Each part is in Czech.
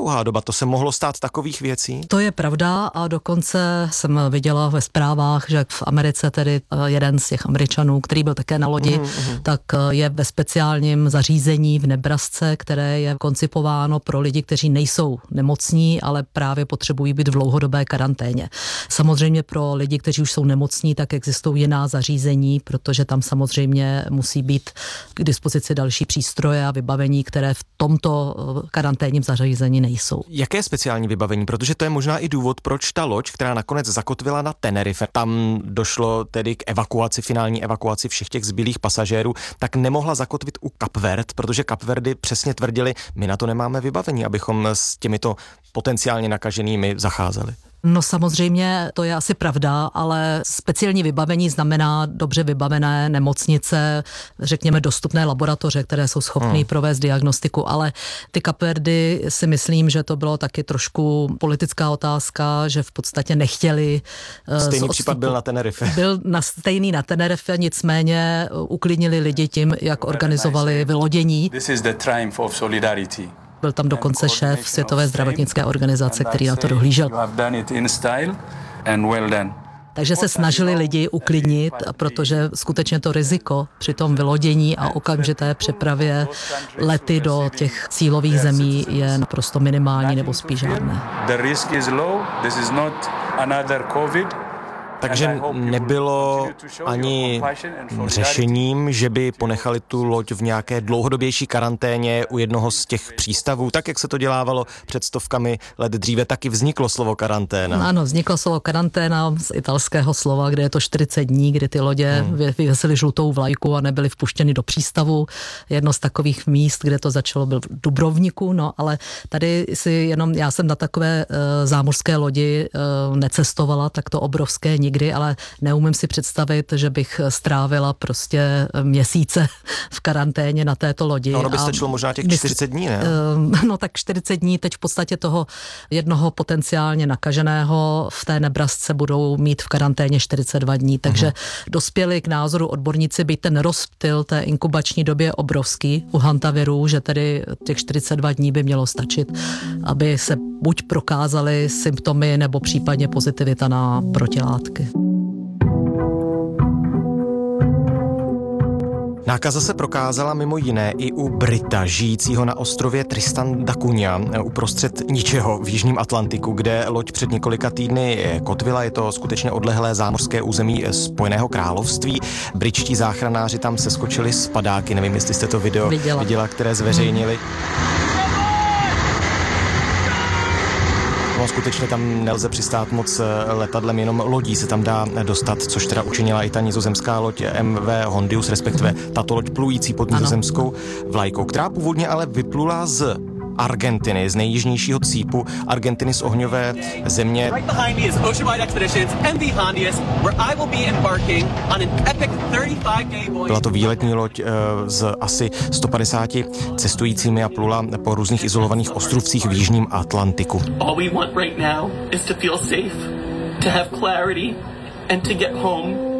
dlouhá doba, to se mohlo stát takových věcí? To je pravda a dokonce jsem viděla ve zprávách, že v Americe tedy jeden z těch Američanů, který byl také na lodi, tak je ve speciálním zařízení v Nebrasce, které je koncipováno pro lidi, kteří nejsou nemocní, ale právě potřebují být v dlouhodobé karanténě. Samozřejmě pro lidi, kteří už jsou nemocní, tak existují jiná zařízení, protože tam samozřejmě musí být k dispozici další přístroje a vybavení, které v tomto karanténním zařízení nejsou. Jaké speciální vybavení? Protože to je možná i důvod, proč ta loď, která nakonec zakotvila na Tenerife, tam došlo tedy k evakuaci, finální evakuaci všech těch zbylých pasažérů, tak nemohla zakotvit u Kapverd, protože Kapverdy přesně tvrdili, my na to nemáme vybavení, abychom s těmito potenciálně nakaženými zacházeli. No samozřejmě, to je asi pravda, ale speciální vybavení znamená dobře vybavené nemocnice, řekněme dostupné laboratoře, které jsou schopné provést diagnostiku, ale ty Kapverdy si myslím, že to bylo taky trošku politická otázka, že v podstatě nechtěli. Stejný případ byl na Tenerife. Byl stejný na Tenerife, nicméně uklidnili lidi tím, jak organizovali vylodění. This is the triumph of solidarity. Byl tam dokonce šéf Světové zdravotnické organizace, který na to dohlížel. Takže se snažili lidi uklidnit, protože skutečně to riziko při tom vylodění a okamžité přepravě lety do těch cílových zemí je naprosto minimální nebo spíš žádné. Takže nebylo ani řešením, že by ponechali tu loď v nějaké dlouhodobější karanténě u jednoho z těch přístavů, tak jak se to dělávalo před stovkami let dříve, taky vzniklo slovo karanténa. Ano, vzniklo slovo karanténa z italského slova, kde je to 40 dní, kdy ty lodě vyvěsily žlutou vlajku a nebyly vpuštěny do přístavu. Jedno z takových míst, kde to začalo, byl v Dubrovniku, no ale tady si jenom, já jsem na takové zámořské lodi necestovala, tak to obrovské nikdy, ale neumím si představit, že bych strávila prostě měsíce v karanténě na této lodi. No, ono by stačilo možná těch 40 dní, ne? No tak 40 dní, teď v podstatě toho jednoho potenciálně nakaženého v té Nebrasce budou mít v karanténě 42 dní, takže dospěli k názoru odborníci, byť ten rozptyl té inkubační době je obrovský u hantavirů, že tedy těch 42 dní by mělo stačit, aby se buď prokázaly symptomy nebo případně pozitivita na protilátky. Nákaza se prokázala mimo jiné i u Brita, žijícího na ostrově Tristan da Cunha, uprostřed ničeho v jižním Atlantiku, kde loď před několika týdny kotvila. Je to skutečně odlehlé zámořské území Spojeného království. Britští záchranáři tam seskočili z padáky, nevím, jestli jste to video viděla, které zveřejnili. No, skutečně tam nelze přistát moc letadlem, jenom lodí se tam dá dostat, což teda učinila i ta nizozemská loď MV Hondius, respektive tato loď plující pod nizozemskou vlajkou, která původně ale vyplula z Argentiny, z nejjižnějšího cípu Argentiny, z ohňové země. Byla to výletní loď s asi 150 cestujícími a plula po různých izolovaných ostrovcích v jižním Atlantiku. All we want right now is to feel safe, to have clarity and to get home.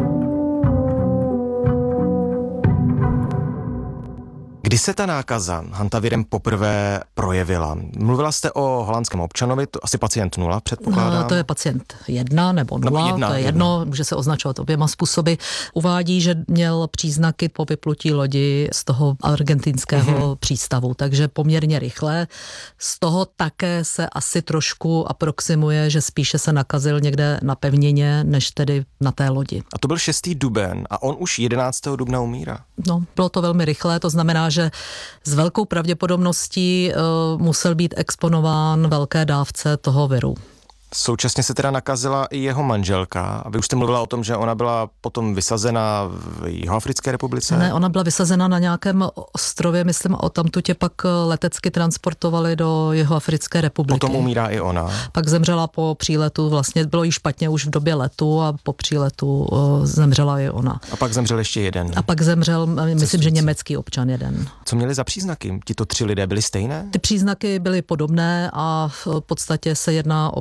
Kdy se ta nákaza hantavirem poprvé projevila? Mluvila jste o holandském občanovi, to asi pacient 0, předpokládám? No, to je pacient 1 nebo 0, to je jedno, může se označovat oběma způsoby. Uvádí, že měl příznaky po vyplutí lodi z toho argentinského přístavu, takže poměrně rychle. Z toho také se asi trošku aproximuje, že spíše se nakazil někde na pevnině, než tedy na té lodi. A to byl 6. duben a on už 11. dubna umírá. No, bylo to velmi rychlé, to znamená, že s velkou pravděpodobností musel být exponován velké dávce toho viru. Současně se teda nakazila i jeho manželka. A vy už jste mluvila o tom, že ona byla potom vysazena v Jihoafrické republice? Ne, ona byla vysazena na nějakém ostrově, myslím, a odtamtud je pak letecky transportovali do Jihoafrické republiky. Potom umírá i ona. Pak zemřela po příletu, vlastně bylo jí špatně už v době letu a po příletu zemřela i ona. A pak zemřel ještě jeden. A pak zemřel, myslím, že německý občan jeden. Co měli za příznaky? Tito 3 lidé byli stejné? Ty příznaky byly podobné a v podstatě se jedná o příznaky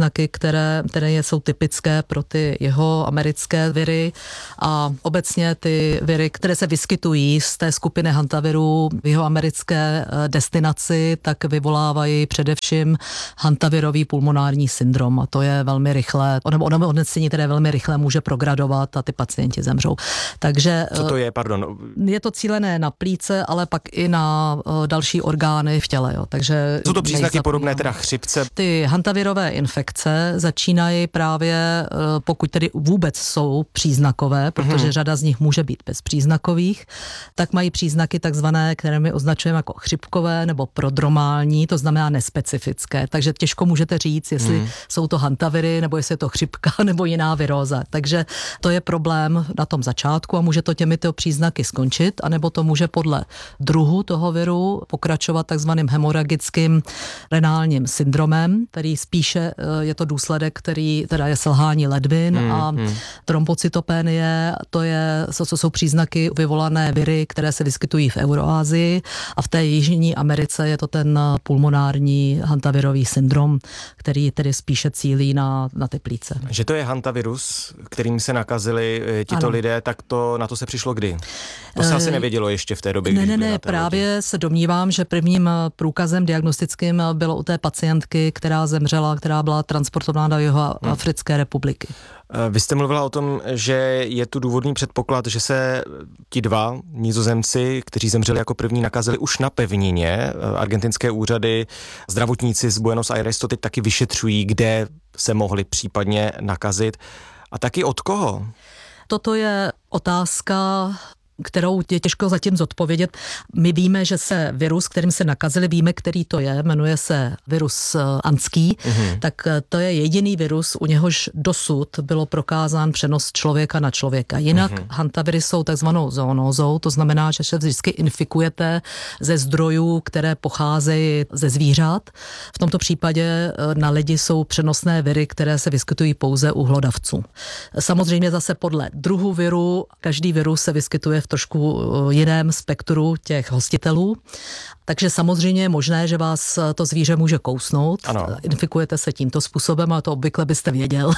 příznaky, které jsou typické pro ty jeho americké viry a obecně ty viry, které se vyskytují z té skupiny hantavirů v jeho americké destinaci, tak vyvolávají především hantavirový pulmonární syndrom a to je velmi rychlé, nebo onemocnění, které velmi rychle může progradovat a ty pacienti zemřou. Takže co to je, pardon? Je to cílené na plíce, ale pak i na další orgány v těle. Jo. Takže jsou to příznaky podobné teda chřipce? Ty hantavirové infekce začínají právě, pokud tedy vůbec jsou příznakové, protože řada z nich může být bezpříznakových, tak mají příznaky takzvané, které my označujeme jako chřipkové nebo prodromální, to znamená nespecifické. Takže těžko můžete říct, jestli jsou to hantaviry, nebo jestli je to chřipka, nebo jiná viróza. Takže to je problém na tom začátku a může to těmito příznaky skončit, anebo to může podle druhu toho viru pokračovat takzvaným hemoragickým renálním syndromem, který spíše je to důsledek, který teda je selhání ledvin a trombocytopenie, to jsou příznaky vyvolané viry, které se vyskytují v Euroázii a v té jižní Americe je to ten pulmonární hantavirový syndrom, který tedy spíše cílí na ty plíce. Že to je hantavirus, kterým se nakazili tito lidé, tak na to se přišlo kdy? To se asi nevědělo ještě v té době, když Ne, právě se domnívám, že prvním průkazem diagnostickým bylo u té pacientky, která zemřela, která byla transportována do Jihoafrické republiky. Vy jste mluvila o tom, že je tu důvodný předpoklad, že se ti dva Nizozemci, kteří zemřeli jako první, nakazili už na pevnině. Argentinské úřady, zdravotníci z Buenos Aires to teď taky vyšetřují, kde se mohli případně nakazit. A taky od koho? Toto je otázka, kterou je těžko zatím zodpovědět. My víme, že se virus, kterým se nakazili, víme, který to je, jmenuje se virus andský, tak to je jediný virus, u něhož dosud bylo prokázán přenos člověka na člověka. Jinak hantaviry jsou takzvanou zoonózou, to znamená, že se vždycky infikujete ze zdrojů, které pocházejí ze zvířat. V tomto případě na lidi jsou přenosné viry, které se vyskytují pouze u hlodavců. Samozřejmě zase podle druhu viru, každý virus se vyskytuje v trošku jiném spektru těch hostitelů. Takže samozřejmě je možné, že vás to zvíře může kousnout. Ano. Infikujete se tímto způsobem, ale to obvykle byste věděl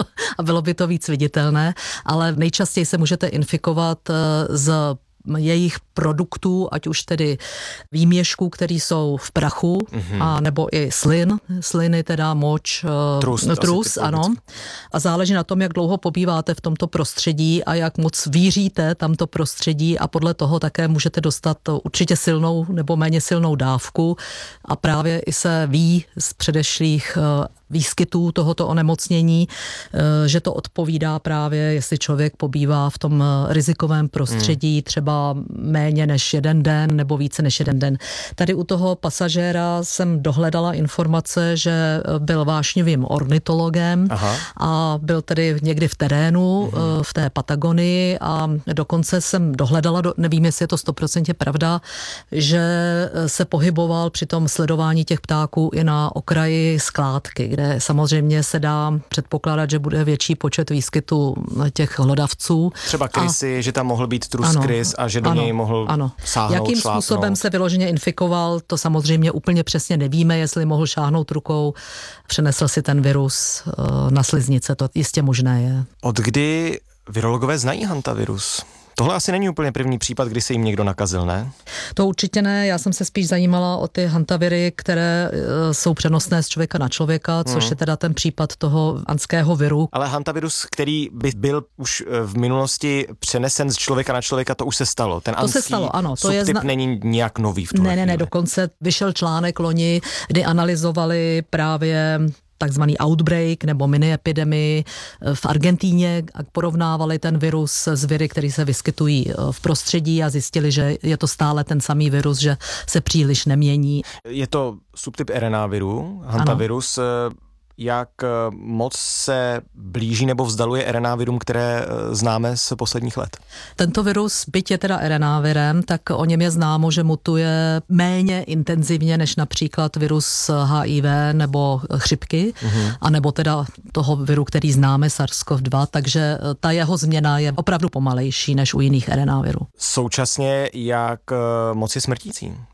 a bylo by to víc viditelné, ale nejčastěji se můžete infikovat z jejich produktů, ať už tedy výměšků, které jsou v prachu, a nebo i sliny, teda moč, trus, ano. A záleží na tom, jak dlouho pobýváte v tomto prostředí a jak moc víříte tamto prostředí a podle toho také můžete dostat určitě silnou nebo méně silnou dávku a právě i se ví z předešlých výskytů tohoto onemocnění, že to odpovídá právě, jestli člověk pobývá v tom rizikovém prostředí třeba méně než jeden den nebo více než jeden den. Tady u toho pasažéra jsem dohledala informace, že byl vášnivým ornitologem. Aha. A byl tedy někdy v terénu, v té Patagonii a dokonce jsem dohledala, nevím, jestli je to 100% pravda, že se pohyboval při tom sledování těch ptáků i na okraji skládky, kde samozřejmě se dá předpokládat, že bude větší počet výskytu těch hlodavců. Třeba krysy, že tam mohl být trus krys a že do něj mohl sáhnout, jakým šlápnout. Způsobem se vyloženě infikoval, to samozřejmě úplně přesně nevíme, jestli mohl šáhnout rukou, přenesl si ten virus na sliznice, to jistě možné je. Od kdy virologové znají hantavirus? Tohle asi není úplně první případ, kdy se jim někdo nakazil, ne? To určitě ne, já jsem se spíš zajímala o ty hantaviry, které jsou přenosné z člověka na člověka, což je teda ten případ toho andského viru. Ale hantavirus, který by byl už v minulosti přenesen z člověka na člověka, to už se stalo. Ten andský subtyp není nějak nový v tuhle chvíli. Ne, dokonce vyšel článek loni, kdy analyzovali právě takzvaný outbreak nebo mini-epidemii v Argentíně a porovnávali ten virus s viry, které se vyskytují v prostředí a zjistili, že je to stále ten samý virus, že se příliš nemění. Je to subtyp RNA viru, hantavirus. Ano. Jak moc se blíží nebo vzdaluje RNA virům, které známe z posledních let? Tento virus, byť je teda RNA virem, tak o něm je známo, že mutuje méně intenzivně než například virus HIV nebo chřipky, a nebo teda toho viru, který známe, SARS-CoV-2, takže ta jeho změna je opravdu pomalejší než u jiných RNA virů. Současně jak moc je smrtící?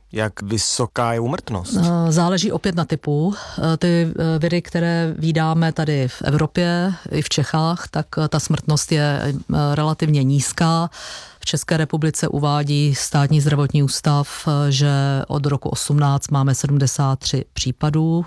Jak vysoká je úmrtnost? Záleží opět na typu. Ty viry, které vídáme tady v Evropě i v Čechách, tak ta smrtnost je relativně nízká. V České republice uvádí Státní zdravotní ústav, že od roku 18 máme 73 případů